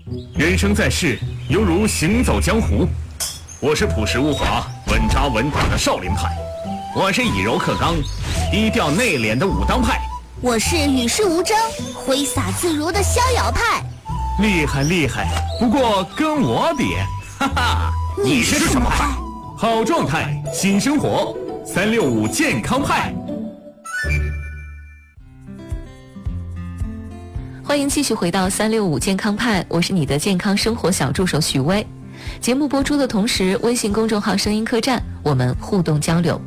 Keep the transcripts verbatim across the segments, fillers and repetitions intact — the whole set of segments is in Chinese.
人生在世，犹如行走江湖。我是朴实无华、稳扎稳打的少林派，我是以柔克刚、低调内敛的武当派， 我是与世无争、挥洒自如的逍遥派。 厉害厉害，不过跟我比，哈哈， 你是什么派？ 好状态，新生活，三六五健康派。 欢迎继续回到三六五健康派，我是你的健康生活小助手许薇。节目播出的同时，微信公众号声音客栈，我们互动交流。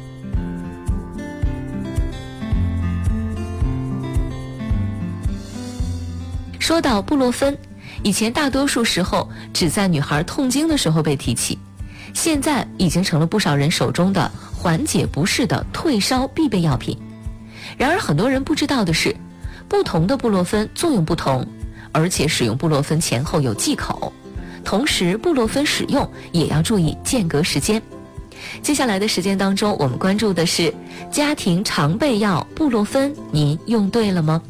说到布洛芬，以前大多数时候只在女孩痛经的时候被提起，现在已经成了不少人手中的缓解不适的退烧必备药品。然而很多人不知道的是，不同的布洛芬作用不同，而且使用布洛芬前后有忌口，同时布洛芬使用也要注意间隔时间。接下来的时间当中，我们关注的是家庭常备药布洛芬，您用对了吗？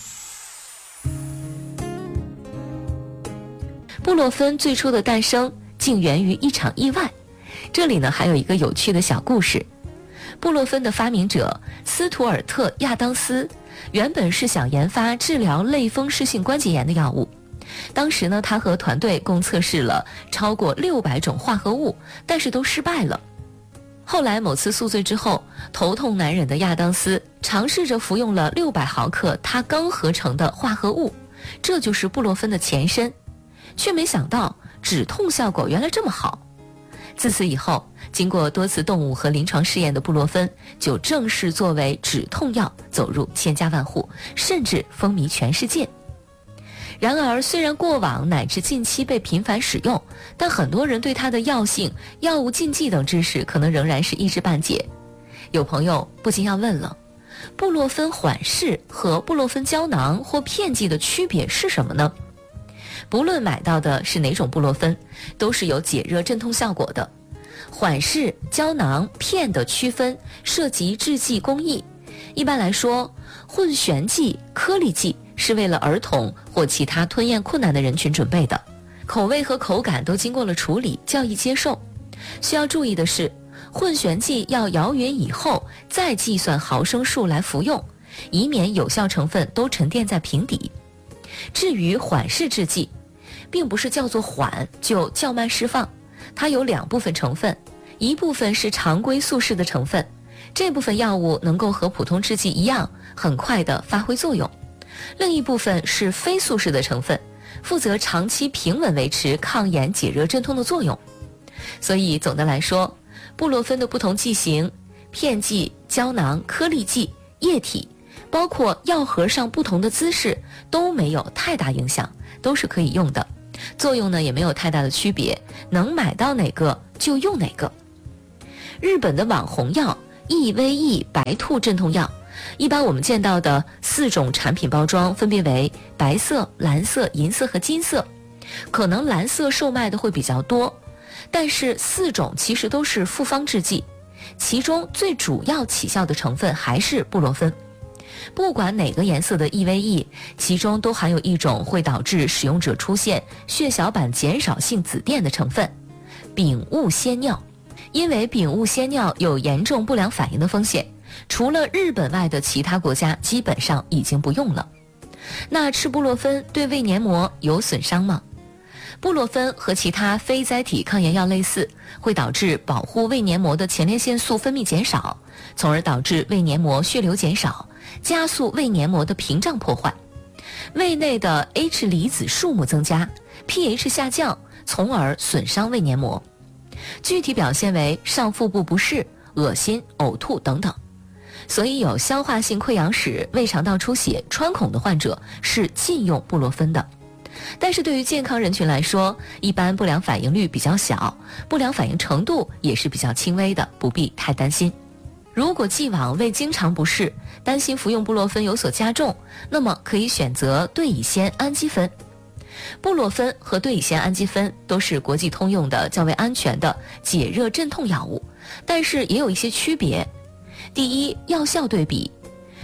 布洛芬最初的诞生竟源于一场意外，这里呢还有一个有趣的小故事。布洛芬的发明者斯图尔特·亚当斯原本是想研发治疗类风湿性关节炎的药物。当时呢，他和团队共测试了超过六百种化合物，但是都失败了。后来某次宿醉之后，头痛难忍的亚当斯尝试着服用了六百毫克他刚合成的化合物，这就是布洛芬的前身，却没想到止痛效果原来这么好。自此以后，经过多次动物和临床试验的布洛芬就正式作为止痛药走入千家万户，甚至风靡全世界。然而，虽然过往乃至近期被频繁使用，但很多人对它的药性、药物禁忌等知识可能仍然是一知半解。有朋友不禁要问了，布洛芬缓释和布洛芬胶囊或片剂的区别是什么呢？不论买到的是哪种布洛芬，都是有解热镇痛效果的。缓释、胶囊、片的区分涉及制剂工艺。一般来说，混旋剂、颗粒剂是为了儿童或其他吞咽困难的人群准备的，口味和口感都经过了处理，较易接受。需要注意的是，混旋剂要摇匀以后再计算毫升数来服用，以免有效成分都沉淀在瓶底。至于缓释制剂，并不是叫做缓就较慢释放，它有两部分成分，一部分是常规速释的成分，这部分药物能够和普通制剂一样很快地发挥作用；另一部分是非速释的成分，负责长期平稳维持抗炎解热镇痛的作用。所以总的来说，布洛芬的不同剂型，片剂、胶囊、颗粒剂、液体，包括药盒上不同的姿势都没有太大影响，都是可以用的，作用呢也没有太大的区别，能买到哪个就用哪个。日本的网红药 E V E 白兔镇痛药，一般我们见到的四种产品包装分别为白色、蓝色、银色和金色，可能蓝色售卖的会比较多，但是四种其实都是复方制剂，其中最主要起效的成分还是布洛芬。不管哪个颜色的 E V E， 其中都含有一种会导致使用者出现血小板减少性紫癜的成分丙戊酰尿。因为丙戊酰尿有严重不良反应的风险，除了日本外的其他国家基本上已经不用了。那吃布洛芬对胃黏膜有损伤吗？布洛芬和其他非甾体抗炎药类似，会导致保护胃黏膜的前列腺素分泌减少，从而导致胃黏膜血流减少，加速胃黏膜的屏障破坏，胃内的 H 离子数目增加， pH 下降，从而损伤胃黏膜。具体表现为上腹部不适、恶心、呕吐等等。所以有消化性溃疡史、胃肠道出血、穿孔的患者是禁用布洛芬的。但是对于健康人群来说，一般不良反应率比较小，不良反应程度也是比较轻微的，不必太担心。如果既往胃经常不适，担心服用布洛芬有所加重，那么可以选择对乙酰氨基酚。布洛芬和对乙酰氨基酚都是国际通用的较为安全的解热镇痛药物，但是也有一些区别。第一，药效对比，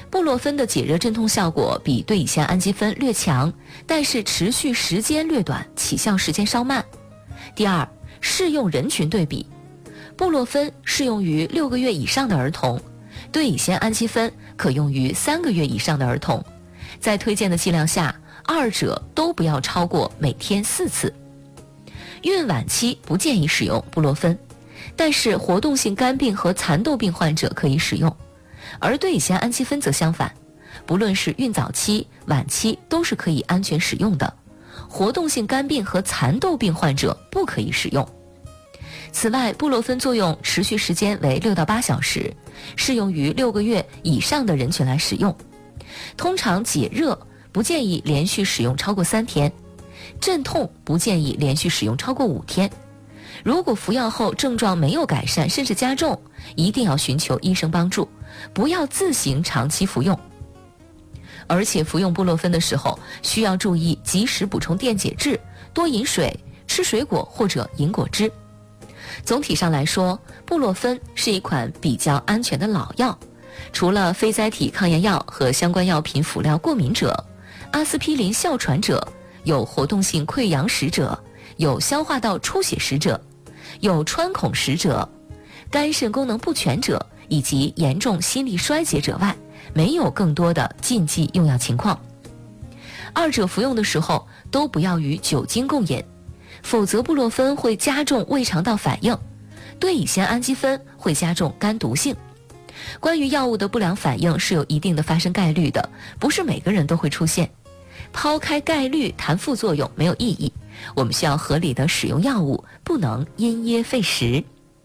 布洛芬的解热镇痛效果比对乙酰氨基酚略强，但是持续时间略短，起效时间稍慢。第二，适用人群对比，布洛芬适用于六个月以上的儿童，对乙酰氨基酚可用于三个月以上的儿童。在推荐的剂量下，二者都不要超过每天四次。孕晚期不建议使用布洛芬，但是活动性肝病和蚕豆病患者可以使用。而对乙酰氨基酚则相反，不论是孕早期、晚期都是可以安全使用的。活动性肝病和蚕豆病患者不可以使用。此外，布洛芬作用持续时间为六到八小时，适用于六个月以上的人群来使用。通常解热不建议连续使用超过三天，镇痛不建议连续使用超过五天。如果服药后症状没有改善甚至加重，一定要寻求医生帮助，不要自行长期服用。而且服用布洛芬的时候需要注意及时补充电解质，多饮水，吃水果或者饮果汁。总体上来说，布洛芬是一款比较安全的老药，除了非甾体抗炎药和相关药品辅料过敏者、阿司匹林哮喘者、有活动性溃疡史者、有消化道出血史者、有穿孔史者、肝肾功能不全者以及严重心力衰竭者外，没有更多的禁忌用药情况。二者服用的时候都不要与酒精共饮，否则布洛芬会加重胃肠道反应，对乙酰氨基酚会加重肝毒性。关于药物的不良反应是有一定的发生概率的，不是每个人都会出现。抛开概率谈副作用没有意义，我们需要合理的使用药物，不能因噎废食。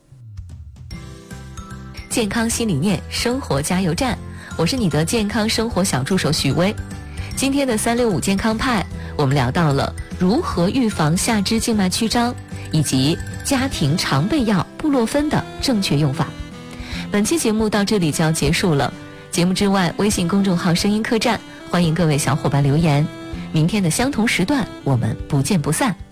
健康新理念，生活加油站，我是你的健康生活小助手许巍。今天的三六五健康派，我们聊到了如何预防下肢静脉曲张，以及家庭常备药布洛芬的正确用法。本期节目到这里就要结束了。节目之外，微信公众号声音客栈，欢迎各位小伙伴留言。明天的相同时段，我们不见不散。